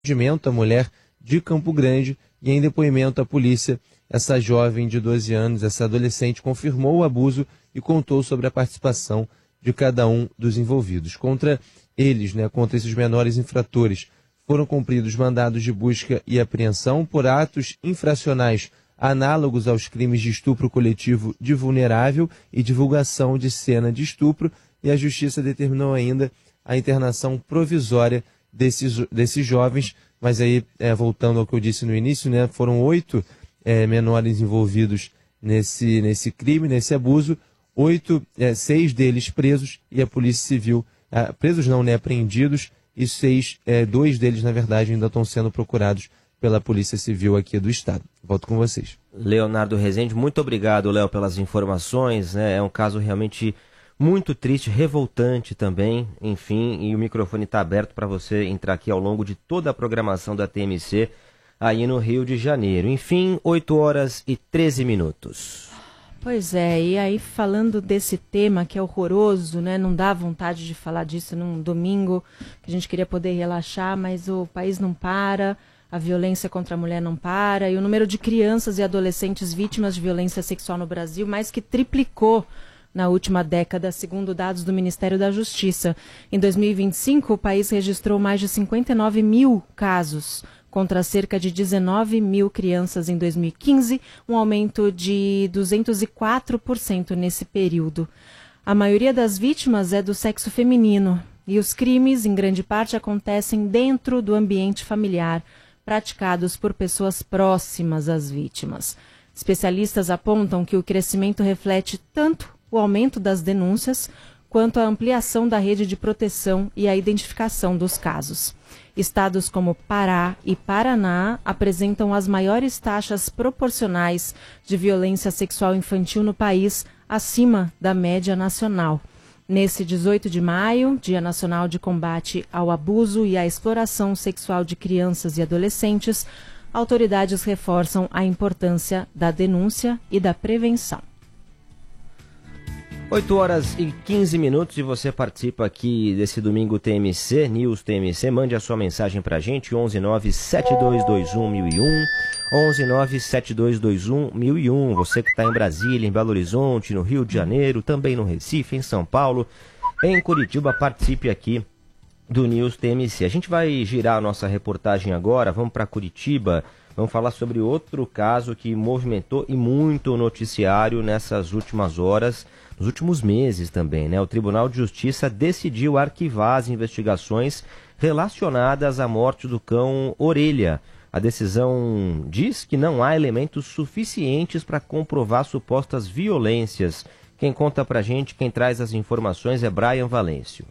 atendimento à mulher de Campo Grande, e em depoimento à polícia, essa jovem de 12 anos, essa adolescente, confirmou o abuso e contou sobre a participação de cada um dos envolvidos. Contra eles, contra esses menores infratores, foram cumpridos mandados de busca e apreensão por atos infracionais análogos aos crimes de estupro coletivo de vulnerável e divulgação de cena de estupro, e a Justiça determinou ainda a internação provisória desses jovens. Mas aí, voltando ao que eu disse no início, foram 8 menores envolvidos nesse crime, nesse abuso, 6 deles presos, e a Polícia Civil, presos não, apreendidos, e 2 deles, na verdade, ainda estão sendo procurados pela Polícia Civil aqui do Estado. Volto com vocês. Leonardo Rezende, muito obrigado, Léo, pelas informações, É um caso realmente muito triste, revoltante também, enfim, e o microfone está aberto para você entrar aqui ao longo de toda a programação da TMC aí no Rio de Janeiro. Enfim, 8h13. Pois é, e aí falando desse tema que é horroroso, não dá vontade de falar disso num domingo, que a gente queria poder relaxar, mas o país não para, a violência contra a mulher não para, e o número de crianças e adolescentes vítimas de violência sexual no Brasil mais que triplicou na última década, segundo dados do Ministério da Justiça. Em 2025, o país registrou mais de 59 mil casos, contra cerca de 19 mil crianças em 2015, um aumento de 204% nesse período. A maioria das vítimas é do sexo feminino, e os crimes, em grande parte, acontecem dentro do ambiente familiar, praticados por pessoas próximas às vítimas. Especialistas apontam que o crescimento reflete tanto o aumento das denúncias, quanto a ampliação da rede de proteção e a identificação dos casos. Estados como Pará e Paraná apresentam as maiores taxas proporcionais de violência sexual infantil no país, acima da média nacional. Nesse 18 de maio, Dia Nacional de Combate ao Abuso e à Exploração Sexual de Crianças e Adolescentes, autoridades reforçam a importância da denúncia e da prevenção. 8h15 e você participa aqui desse domingo TMC, News TMC. Mande a sua mensagem pra gente, 11972211001, 11972211001. Você que está em Brasília, em Belo Horizonte, no Rio de Janeiro, também no Recife, em São Paulo, em Curitiba, participe aqui do News TMC. A gente vai girar a nossa reportagem agora, vamos para Curitiba. Vamos falar sobre outro caso que movimentou e muito o noticiário nessas últimas horas, nos últimos meses também, O Tribunal de Justiça decidiu arquivar as investigações relacionadas à morte do cão Orelha. A decisão diz que não há elementos suficientes para comprovar supostas violências. Quem conta pra gente, quem traz as informações é Brian Valêncio.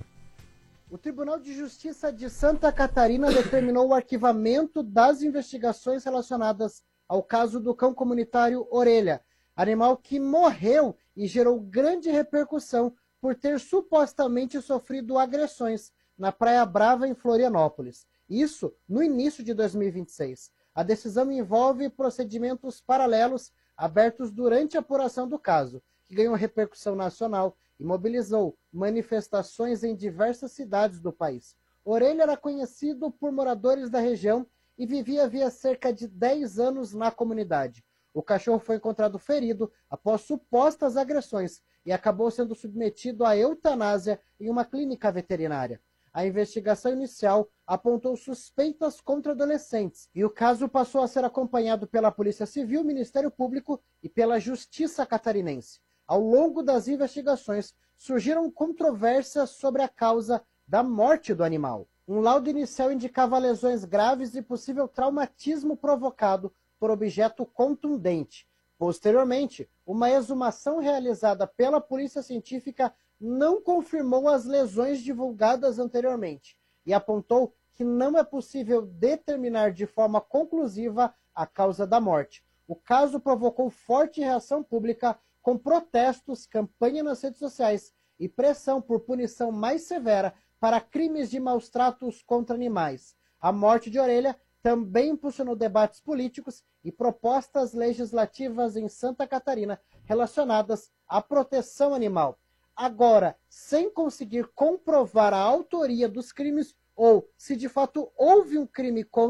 O Tribunal de Justiça de Santa Catarina determinou o arquivamento das investigações relacionadas ao caso do cão comunitário Orelha, animal que morreu e gerou grande repercussão por ter supostamente sofrido agressões na Praia Brava, em Florianópolis. Isso no início de 2026. A decisão envolve procedimentos paralelos abertos durante a apuração do caso, que ganhou repercussão nacional e mobilizou manifestações em diversas cidades do país. Orelha era conhecido por moradores da região e vivia havia cerca de 10 anos na comunidade. O cachorro foi encontrado ferido após supostas agressões e acabou sendo submetido à eutanásia em uma clínica veterinária. A investigação inicial apontou suspeitas contra adolescentes e o caso passou a ser acompanhado pela Polícia Civil, Ministério Público e pela Justiça Catarinense. Ao longo das investigações, surgiram controvérsias sobre a causa da morte do animal. Um laudo inicial indicava lesões graves e possível traumatismo provocado por objeto contundente. Posteriormente, uma exumação realizada pela Polícia Científica não confirmou as lesões divulgadas anteriormente e apontou que não é possível determinar de forma conclusiva a causa da morte. O caso provocou forte reação pública, com protestos, campanha nas redes sociais e pressão por punição mais severa para crimes de maus tratos contra animais. A morte de Orelha também impulsionou debates políticos e propostas legislativas em Santa Catarina relacionadas à proteção animal. Agora, sem conseguir comprovar a autoria dos crimes, ou se de fato houve um crime contra